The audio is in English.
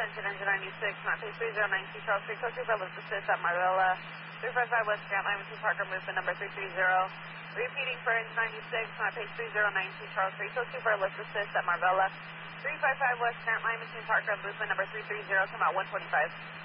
attention, engine 96, not page 3092, Charles Street, code 2 for lift assist at Marvella. 355 West Grant Line between Parker movement number 330. Repeating for engine 96, not page 3092, Charles Street, code 2 for lift assist at Marvella. 355 West Grant Line between Parker movement number 330, come out 125.